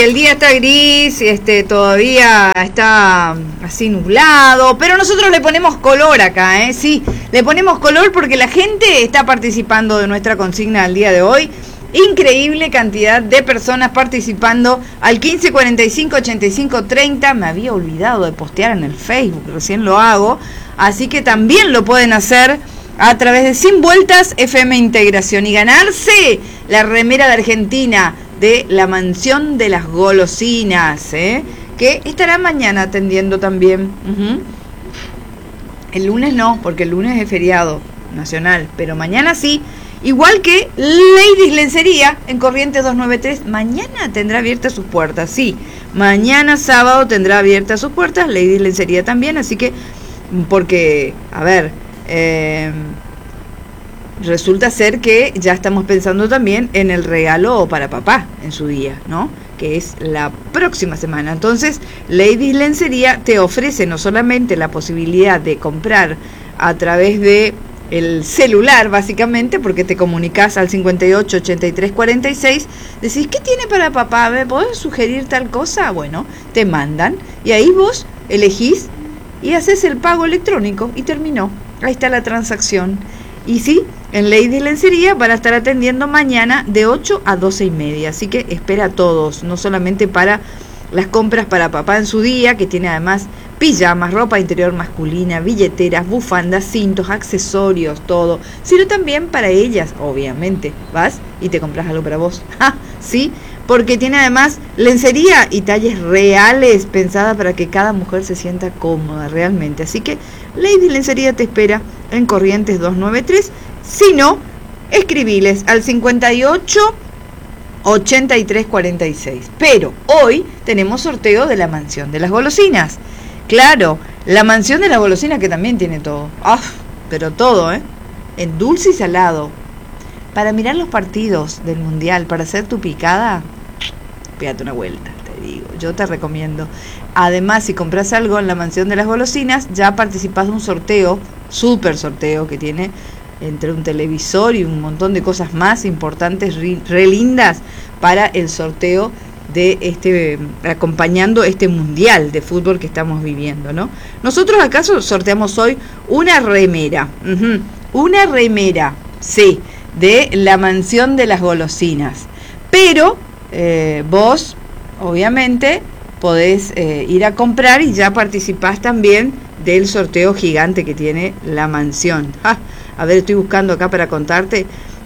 el día está gris, todavía está así nublado, pero nosotros le ponemos color acá, sí, le ponemos color porque la gente está participando de nuestra consigna al día de hoy. Increíble cantidad de personas participando al 1545-8530. Me había olvidado de postear en el Facebook, recién lo hago, así que también lo pueden hacer a través de Sin Vueltas FM Integración y ganarse la remera de Argentina de la Mansión de las Golosinas, que estará mañana atendiendo también. El lunes no, porque el lunes es feriado nacional, pero mañana sí. Igual que Ladies Lencería en Corrientes 293, mañana tendrá abiertas sus puertas, sí. Mañana sábado tendrá abiertas sus puertas, Ladies Lencería también, así que, porque, a ver, resulta ser que ya estamos pensando también en el regalo para papá en su día, ¿no? Que es la próxima semana. Entonces, Ladies Lencería te ofrece no solamente la posibilidad de comprar a través de el celular, básicamente, porque te comunicas al 58 83 46, decís, ¿qué tiene para papá? ¿Me podés sugerir tal cosa? Bueno, te mandan y ahí vos elegís y haces el pago electrónico y terminó. Ahí está la transacción. Y sí, en Lady Lencería van a estar atendiendo mañana de 8 a 12 y media, así que espera a todos, no solamente para las compras para papá en su día, que tiene además pijamas, ropa interior masculina, billeteras, bufandas, cintos, accesorios, todo, sino también para ellas, obviamente. Vas y te compras algo para vos. Sí, porque tiene además lencería y talles reales pensada para que cada mujer se sienta cómoda realmente. Así que Lady Lencería te espera en Corrientes 293. Si no, escribiles al 58 83 46. Pero hoy tenemos sorteo de la Mansión de las Golosinas. Claro, la Mansión de las Golosinas, que también tiene todo. Pero todo, en dulce y salado. Para mirar los partidos del Mundial, para hacer tu picada, pégate una vuelta, te digo. Yo te recomiendo. Además, si compras algo en la Mansión de las Golosinas, ya participás de un sorteo, súper sorteo, que tiene entre un televisor y un montón de cosas más importantes, re lindas, para el sorteo de acompañando este mundial de fútbol que estamos viviendo, ¿no? Nosotros acaso sorteamos hoy una remera, una remera, sí, de la Mansión de las Golosinas, pero vos, obviamente, podés ir a comprar y ya participás también del sorteo gigante que tiene la mansión. A ver, estoy buscando acá para contarte,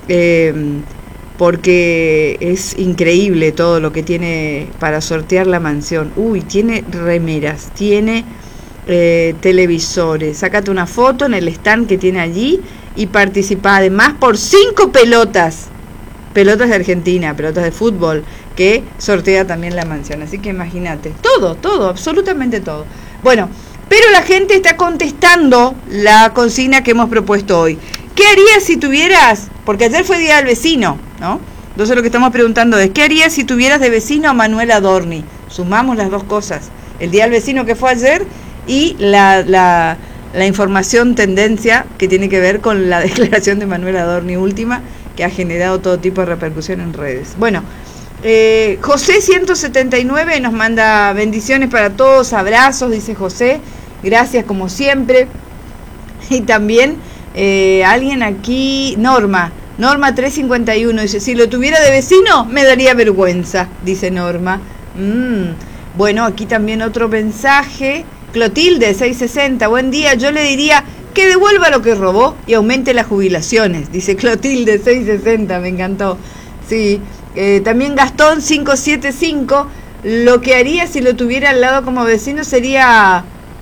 porque es increíble todo lo que tiene para sortear la mansión. Tiene remeras, tiene televisores. Sácate una foto en el stand que tiene allí y participa además por 5 pelotas de Argentina, pelotas de fútbol, que sortea también la mansión. Así que imagínate, todo, absolutamente todo. Bueno, pero la gente está contestando la consigna que hemos propuesto hoy. ¿Qué harías si tuvieras? Porque ayer fue Día del Vecino, ¿no? Entonces lo que estamos preguntando es, ¿qué harías si tuvieras de vecino a Manuel Adorni? Sumamos las dos cosas, el Día del Vecino que fue ayer y la información tendencia que tiene que ver con la declaración de Manuel Adorni última, que ha generado todo tipo de repercusión en redes. Bueno, José 179 nos manda bendiciones para todos, abrazos, dice José, gracias como siempre. Y también alguien aquí, Norma 351, dice, si lo tuviera de vecino me daría vergüenza, dice Norma. Bueno, aquí también otro mensaje, Clotilde 660, buen día, yo le diría que devuelva lo que robó y aumente las jubilaciones, dice Clotilde 660, me encantó. Sí, también Gastón 575, lo que haría si lo tuviera al lado como vecino sería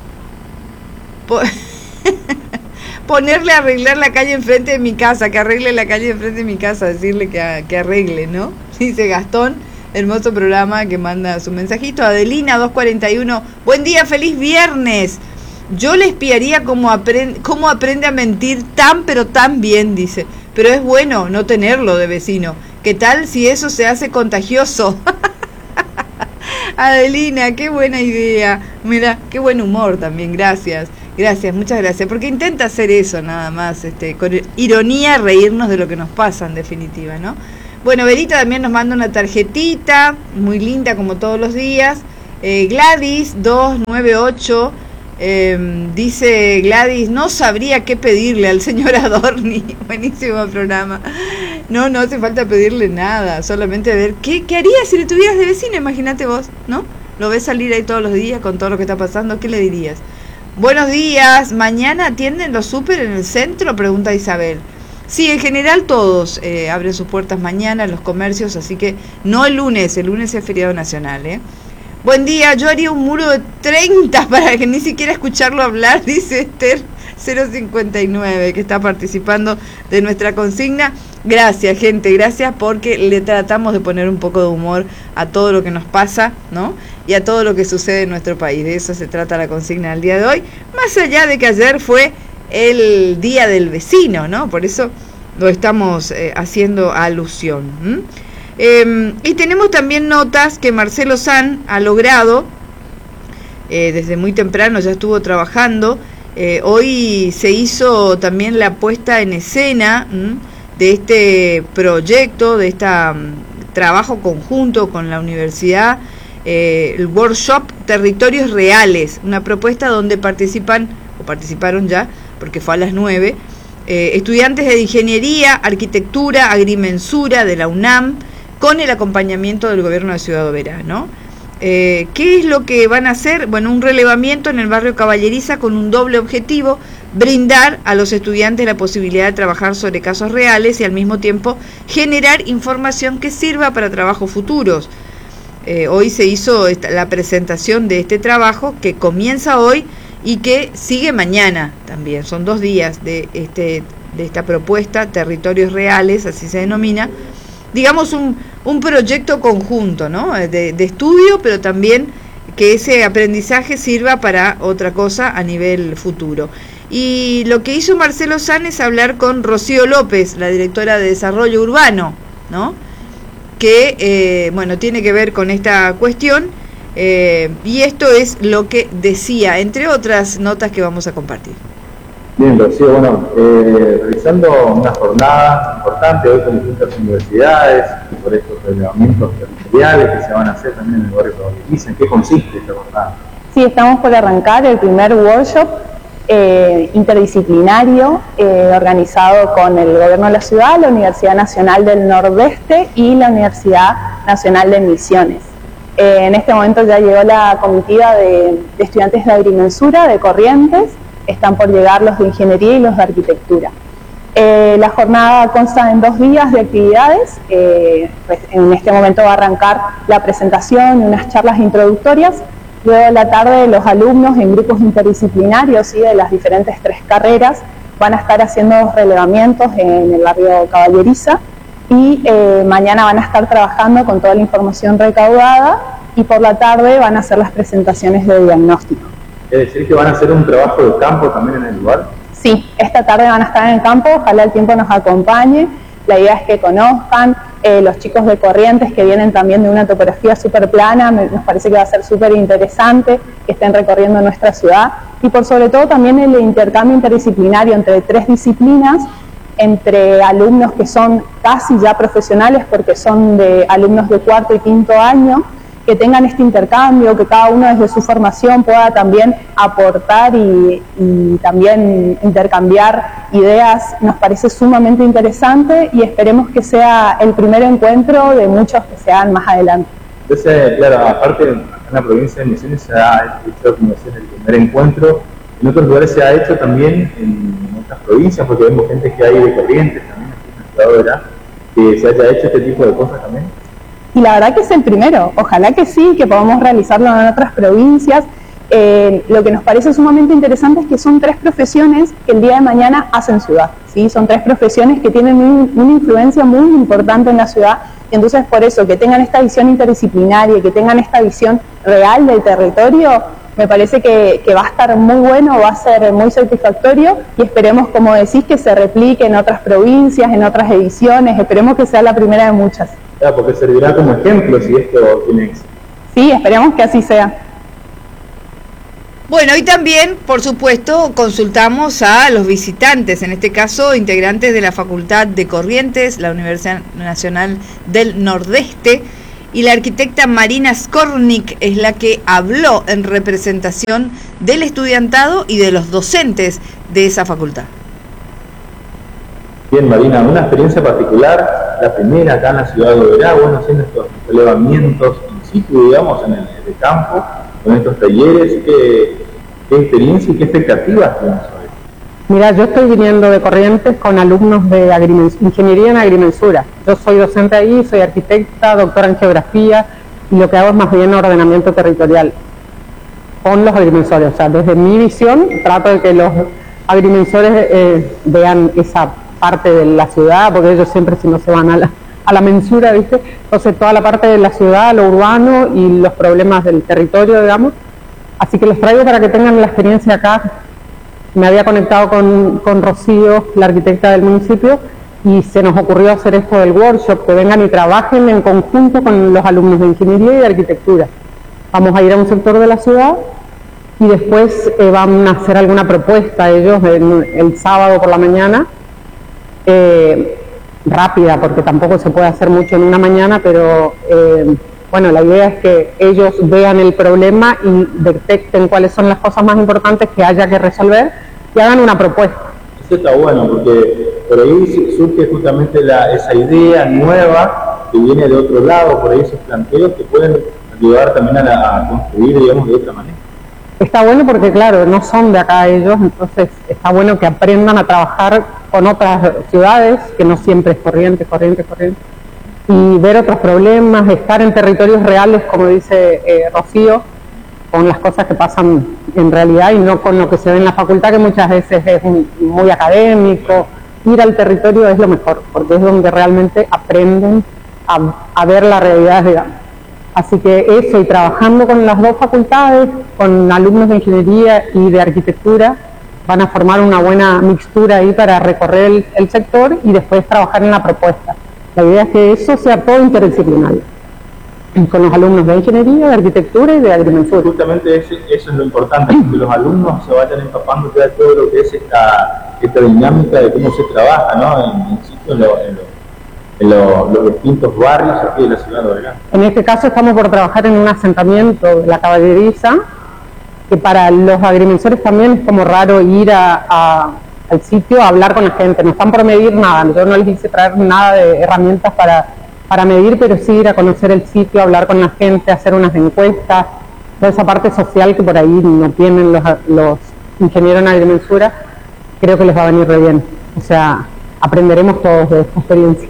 ponerle a arreglar la calle enfrente de mi casa, que arregle la calle enfrente de mi casa, decirle que arregle, ¿no? Dice Gastón, hermoso programa que manda su mensajito. Adelina 241, buen día, feliz viernes. Yo le espiaría cómo aprende a mentir pero tan bien, dice. Pero es bueno no tenerlo de vecino. ¿Qué tal si eso se hace contagioso? Adelina, qué buena idea. Mira, qué buen humor también, gracias, muchas gracias. Porque intenta hacer eso nada más, con ironía reírnos de lo que nos pasa en definitiva, ¿no? Bueno, Verita también nos manda una tarjetita, muy linda como todos los días. Gladys 298, dice Gladys, no sabría qué pedirle al señor Adorni. Buenísimo programa. No hace falta pedirle nada, solamente ver qué harías si le tuvieras de vecino, imagínate vos, ¿no? Lo ves salir ahí todos los días con todo lo que está pasando, ¿qué le dirías? Buenos días, ¿mañana atienden los súper en el centro? Pregunta Isabel. Sí, en general todos abren sus puertas mañana, los comercios, así que no el lunes es feriado nacional, Buen día, yo haría un muro de 30 para que ni siquiera escucharlo hablar, dice Esther 059, que está participando de nuestra consigna. Gracias, gente, gracias, porque le tratamos de poner un poco de humor a todo lo que nos pasa, ¿no? Y a todo lo que sucede en nuestro país. De eso se trata la consigna del día de hoy, más allá de que ayer fue el Día del Vecino, ¿no? Por eso lo estamos haciendo alusión. Y tenemos también notas que Marcelo San ha logrado, desde muy temprano ya estuvo trabajando. Hoy se hizo también la puesta en escena de este proyecto, de este trabajo conjunto con la universidad, el workshop Territorios Reales, una propuesta donde participaron ya, porque fue a las 9, estudiantes de Ingeniería, Arquitectura, Agrimensura de la UNAM, con el acompañamiento del gobierno de Ciudad Oberá, ¿no? ¿Qué es lo que van a hacer? Bueno, un relevamiento en el barrio Caballeriza con un doble objetivo: brindar a los estudiantes la posibilidad de trabajar sobre casos reales y al mismo tiempo generar información que sirva para trabajos futuros. Hoy se hizo la presentación de este trabajo que comienza hoy y que sigue mañana también. Son 2 días de esta propuesta, Territorios Reales, así se denomina. Digamos un proyecto conjunto, ¿no? De estudio, pero también que ese aprendizaje sirva para otra cosa a nivel futuro. Y lo que hizo Marcelo San es hablar con Rocío López, la directora de Desarrollo Urbano, ¿no? Que, tiene que ver con esta cuestión, y esto es lo que decía, entre otras notas que vamos a compartir. Bien, Rocío, realizando una jornada importante hoy con distintas universidades por estos relevamientos territoriales que se van a hacer también en el barrio Caballeriza. ¿En qué consiste esta jornada? Sí, estamos por arrancar el primer workshop interdisciplinario organizado con el Gobierno de la Ciudad, la Universidad Nacional del Nordeste y la Universidad Nacional de Misiones. En este momento ya llegó la comitiva de estudiantes de Agrimensura de Corrientes. Están por llegar los de Ingeniería y los de Arquitectura. La jornada consta en 2 días de actividades. En este momento va a arrancar la presentación y unas charlas introductorias. Luego de la tarde los alumnos en grupos interdisciplinarios y de las diferentes 3 carreras van a estar haciendo relevamientos en el barrio Caballeriza y mañana van a estar trabajando con toda la información recaudada y por la tarde van a hacer las presentaciones de diagnóstico. ¿Es decir que van a hacer un trabajo de campo también en el lugar? Sí, esta tarde van a estar en el campo, ojalá el tiempo nos acompañe. La idea es que conozcan los chicos de Corrientes que vienen también de una topografía súper plana, nos parece que va a ser súper interesante que estén recorriendo nuestra ciudad y por sobre todo también el intercambio interdisciplinario entre 3 disciplinas, entre alumnos que son casi ya profesionales porque son de alumnos de 4º y 5º año, que tengan este intercambio, que cada uno desde su formación pueda también aportar y también intercambiar ideas, nos parece sumamente interesante y esperemos que sea el primer encuentro de muchos que se hagan más adelante. Entonces, claro, aparte en la provincia de Misiones se ha hecho, como decías, el primer encuentro, en otros lugares se ha hecho también en otras provincias, porque vemos gente que hay de Corrientes también, aquí en la ciudad, que se haya hecho este tipo de cosas también. Y la verdad que es el primero, ojalá que sí, que podamos realizarlo en otras provincias. Lo que nos parece sumamente interesante es que son 3 profesiones que el día de mañana hacen ciudad, ¿sí? Son 3 profesiones que tienen una influencia muy importante en la ciudad, y entonces por eso que tengan esta visión interdisciplinaria, que tengan esta visión real del territorio, me parece que va a estar muy bueno, va a ser muy satisfactorio y esperemos, como decís, que se replique en otras provincias, en otras ediciones, esperemos que sea la primera de muchas. Claro, porque servirá como ejemplo si esto tiene éxito. Sí, esperemos que así sea. Bueno, y también, por supuesto, consultamos a los visitantes, en este caso integrantes de la Facultad de Corrientes, la Universidad Nacional del Nordeste, y la arquitecta Marina Skornik es la que habló en representación del estudiantado y de los docentes de esa facultad. Bien, Marina, una experiencia particular, la primera acá en la ciudad de Oberá, bueno, haciendo estos elevamientos in situ, digamos, en el campo, con estos talleres. ¿Qué experiencia y qué expectativas tienes hoy? Mira, yo estoy viniendo de Corrientes con alumnos de Ingeniería en Agrimensura. Yo soy docente ahí, soy arquitecta, doctora en Geografía, y lo que hago es más bien ordenamiento territorial con los agrimensores. O sea, desde mi visión trato de que los agrimensores vean esa parte de la ciudad, porque ellos siempre si no se van a la mensura, ¿viste? Entonces toda la parte de la ciudad, lo urbano y los problemas del territorio, digamos. Así que los traigo para que tengan la experiencia acá. Me había conectado con Rocío, la arquitecta del municipio, y se nos ocurrió hacer esto del workshop, que vengan y trabajen en conjunto con los alumnos de ingeniería y de arquitectura. Vamos a ir a un sector de la ciudad y después van a hacer alguna propuesta ellos el sábado por la mañana, rápida, porque tampoco se puede hacer mucho en una mañana, pero bueno, la idea es que ellos vean el problema y detecten cuáles son las cosas más importantes que haya que resolver y hagan una propuesta. Eso está bueno, porque por ahí surge justamente esa idea nueva que viene de otro lado, por ahí esos planteos que pueden ayudar también a construir, digamos, de otra manera. Está bueno porque, claro, no son de acá ellos, entonces está bueno que aprendan a trabajar con otras ciudades, que no siempre es Corrientes, y ver otros problemas, estar en territorios reales, como dice Rocío, con las cosas que pasan en realidad y no con lo que se ve en la facultad, que muchas veces es muy académico. Ir al territorio es lo mejor, porque es donde realmente aprenden a ver la realidad, digamos. Así que eso, y trabajando con las dos facultades, con alumnos de ingeniería y de arquitectura, van a formar una buena mixtura ahí para recorrer el sector y después trabajar en la propuesta. La idea es que eso sea todo interdisciplinario, con los alumnos de ingeniería, de arquitectura y de agrimensura. Justamente eso es lo importante, que los alumnos se vayan empapando de todo lo que es esta dinámica de cómo se trabaja, ¿no? En los distintos barrios aquí de la ciudad de Oberá. En este caso estamos por trabajar en un asentamiento de la Caballeriza, que para los agrimensores también es como raro ir al sitio a hablar con la gente. No están por medir nada, yo no les hice traer nada de herramientas para medir, pero sí ir a conocer el sitio, hablar con la gente, hacer unas encuestas, toda esa parte social que por ahí no tienen los ingenieros en agrimensura, creo que les va a venir re bien. O sea, aprenderemos todos de esta experiencia.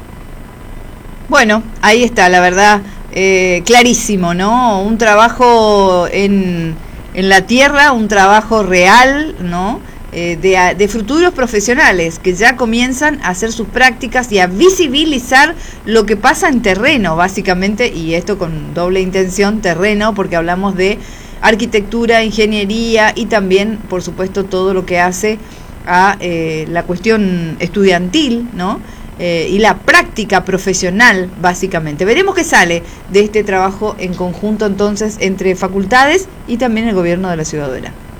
Bueno, ahí está, la verdad, clarísimo, ¿no? Un trabajo en la tierra, un trabajo real, ¿no? De futuros profesionales que ya comienzan a hacer sus prácticas y a visibilizar lo que pasa en terreno, básicamente, y esto con doble intención, terreno, porque hablamos de arquitectura, ingeniería y también, por supuesto, todo lo que hace a la cuestión estudiantil, ¿no? Y la práctica profesional, básicamente. Veremos qué sale de este trabajo en conjunto, entonces, entre facultades y también el gobierno de la ciudad de Oberá.